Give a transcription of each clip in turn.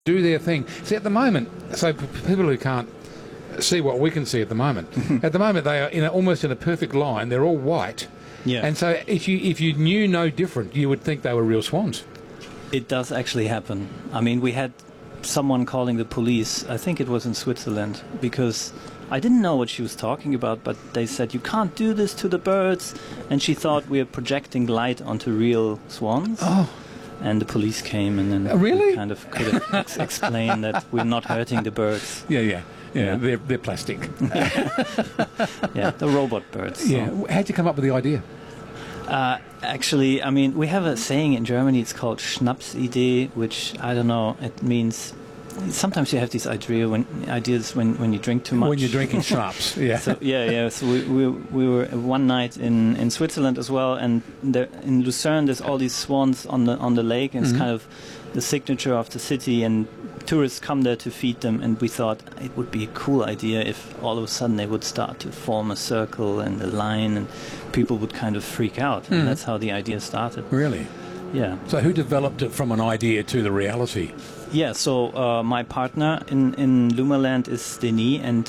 do their thing. See, at the moment, so people who can't see what we can see at the moment, at the moment they are almost in a perfect line. They're all white. Yeah. And so if you knew no different, you would think they were real swans. It does actually happen. I mean, we had someone calling the police, I think it was in Switzerland, because I didn't know what she was talking about, but they said, you can't do this to the birds. And she thought we were projecting light onto real swans. Oh. And the police came and then really? we kind of could explain that we're not hurting the birds. Yeah. They're plastic. Yeah, the robot birds. So. Yeah. How'd you come up with the idea? Actually, I mean, we have a saying in Germany, it's called Schnapsidee, which, I don't know, it means sometimes you have these ideas when you drink too much. When you're drinking schnapps, yeah. So we were one night in Switzerland as well, and in Lucerne there's all these swans on the lake, and it's kind of the signature of the city, and tourists come there to feed them, and we thought it would be a cool idea if all of a sudden they would start to form a circle and a line, and people would kind of freak out. And that's how the idea started. Really? Yeah. So who developed it from an idea to the reality? Yeah, so my partner in Lumaland is Denis, and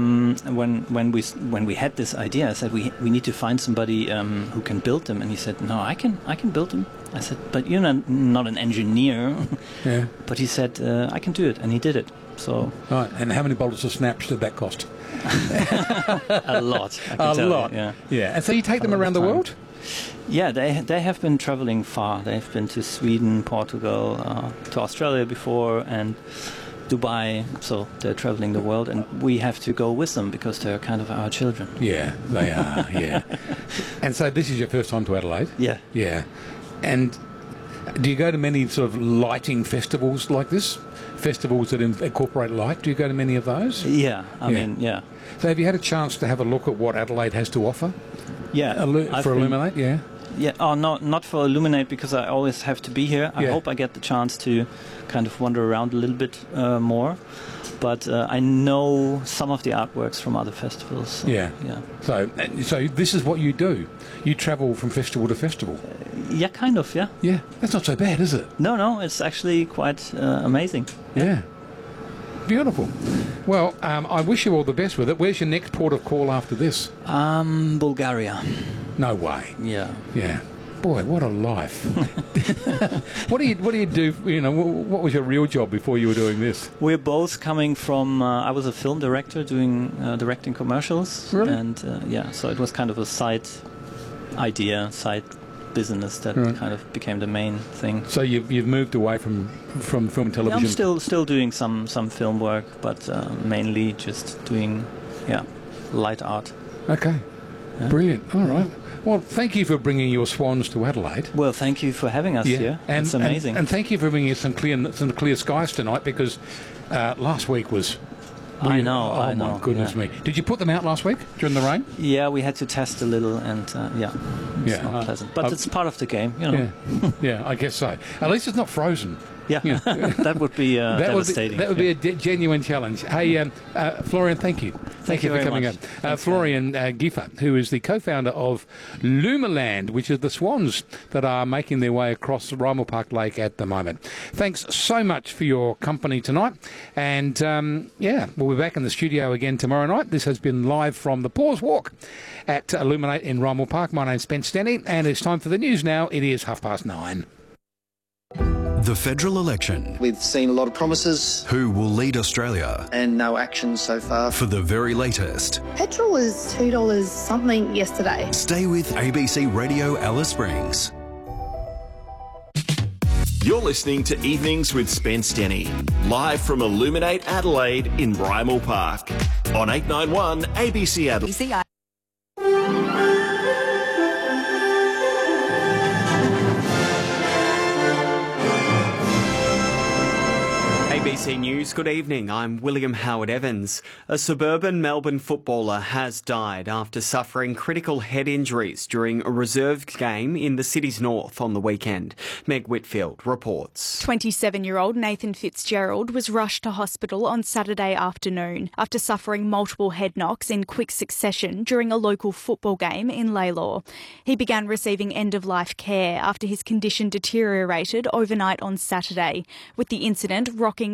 when we had this idea, I said we need to find somebody who can build them, and he said, no, I can build them. I said, but you're not an engineer. Yeah. But he said, I can do it, and he did it. So. Right, and how many bottles of snaps did that cost? A lot. A lot. You, yeah. And so you take them around the world? Yeah, they have been traveling far. They've been to Sweden, Portugal, to Australia before, and Dubai. So they're traveling the world, and we have to go with them because they're kind of our children. Yeah, they are. Yeah. And so this is your first time to Adelaide? Yeah. Yeah. And do you go to many sort of lighting festivals like this? Festivals that incorporate light? Do you go to many of those? Yeah, I mean, yeah. So have you had a chance to have a look at what Adelaide has to offer? Yeah. For Illuminate, yeah? Yeah, not for Illuminate, because I always have to be here. I hope I get the chance to kind of wander around a little bit more. But I know some of the artworks from other festivals. So, yeah. So this is what you do. You travel from festival to festival. Yeah, kind of, yeah. Yeah, that's not so bad, is it? No, it's actually quite amazing. Yeah. Beautiful. Well, I wish you all the best with it. Where's your next port of call after this? Bulgaria. No way. Yeah. Yeah. Boy, what a life. What do you do? You know, what was your real job before you were doing this? We're both coming from. I was a film director doing directing commercials. Really? And so it was kind of a side business that kind of became the main thing. So you've moved away from film and television. Yeah, I'm still doing some film work, but mainly just doing light art. Okay. Yeah. Brilliant. All right. Well, thank you for bringing your swans to Adelaide. Well, thank you for having us here. It's amazing. And thank you for bringing us some clear skies tonight, because last week was... I know. Oh, my goodness me. Did you put them out last week during the rain? Yeah, we had to test a little, and it's not pleasant. But it's part of the game, you know. Yeah, I guess so. At least it's not frozen. Yeah, that would be devastating. That would be a genuine challenge. Hey, Florian, thank you. Thank you for coming up. Florian Giffer, who is the co-founder of Lumaland, which is the swans that are making their way across Rymal Park Lake at the moment. Thanks so much for your company tonight. And, we'll be back in the studio again tomorrow night. This has been live from the Paws Walk at Illuminate in Rymal Park. My name's Spence Denny, and it's time for the news now. It is 9:30. The federal election. We've seen a lot of promises. Who will lead Australia? And no action so far. For the very latest. Petrol was $2 something yesterday. Stay with ABC Radio Alice Springs. You're listening to Evenings with Spence Denny, live from Illuminate Adelaide in Rymal Park on 891 ABC Adelaide. ABC News, good evening. I'm William Howard Evans. A suburban Melbourne footballer has died after suffering critical head injuries during a reserved game in the city's north on the weekend. Meg Whitfield reports. 27-year-old Nathan Fitzgerald was rushed to hospital on Saturday afternoon after suffering multiple head knocks in quick succession during a local football game in Lalor. He began receiving end-of-life care after his condition deteriorated overnight on Saturday, with the incident rocking